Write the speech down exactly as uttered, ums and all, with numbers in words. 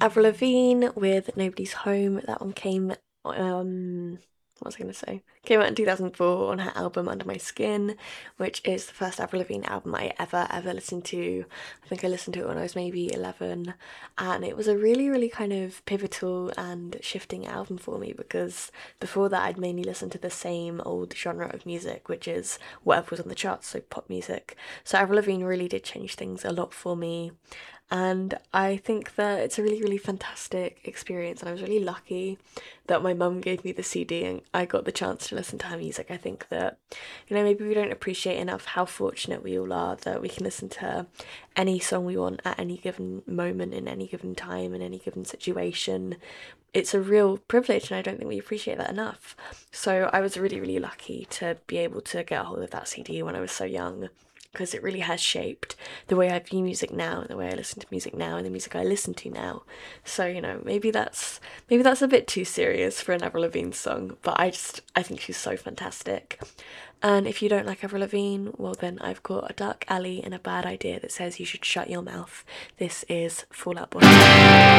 Avril Lavigne with Nobody's Home. That one came, um, what was I going to say? Came out in two thousand four on her album Under My Skin, which is the first Avril Lavigne album I ever, ever listened to. I think I listened to it when I was maybe eleven, and it was a really, really kind of pivotal and shifting album for me because before that I'd mainly listened to the same old genre of music, which is whatever was on the charts, so pop music. So Avril Lavigne really did change things a lot for me, and I think that it's a really, really fantastic experience, and I was really lucky that my mum gave me the C D and I got the chance to listen to her music. I think that, you know, maybe we don't appreciate enough how fortunate we all are that we can listen to any song we want at any given moment, in any given time, in any given situation. It's a real privilege, and I don't think we appreciate that enough. So I was really, really lucky to be able to get a hold of that C D when I was so young, because it really has shaped the way I view music now and the way I listen to music now and the music I listen to now. So, you know, maybe that's maybe that's a bit too serious for an Avril Lavigne song, but I just I think she's so fantastic. And if you don't like Avril Lavigne, well then I've got a dark alley and a bad idea that says you should shut your mouth. This is Fall Out Boy.